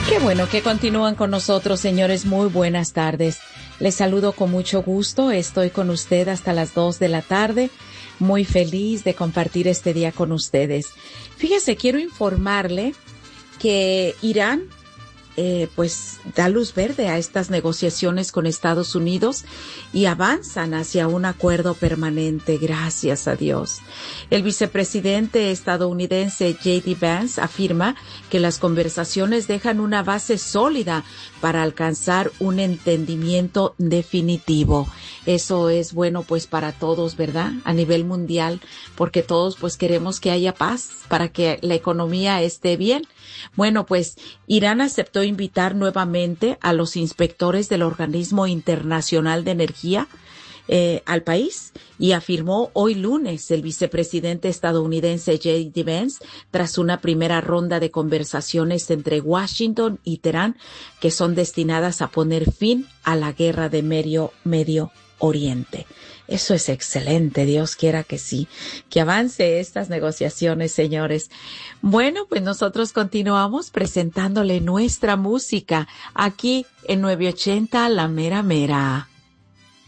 Qué bueno que continúan con nosotros, señores. Muy buenas tardes. Les saludo con mucho gusto. Estoy con usted hasta las 2 de la tarde. Muy feliz de compartir este día con ustedes. Fíjese, quiero informarle que Irán pues da luz verde a estas negociaciones con Estados Unidos y avanzan hacia un acuerdo permanente, gracias a Dios. El vicepresidente estadounidense J.D. Vance afirma que las conversaciones dejan una base sólida para alcanzar un entendimiento definitivo. Eso es bueno pues para todos, ¿verdad? A nivel mundial, porque todos pues queremos que haya paz para que la economía esté bien. Bueno, pues Irán aceptó invitar nuevamente a los inspectores del Organismo Internacional de Energía al país y afirmó hoy lunes el vicepresidente estadounidense J.D. Vance tras una primera ronda de conversaciones entre Washington y Teherán que son destinadas a poner fin a la guerra de Medio Oriente. Eso es excelente, Dios quiera que sí, que avance estas negociaciones, señores. Bueno, pues nosotros continuamos presentándole nuestra música aquí en 980 La Mera Mera.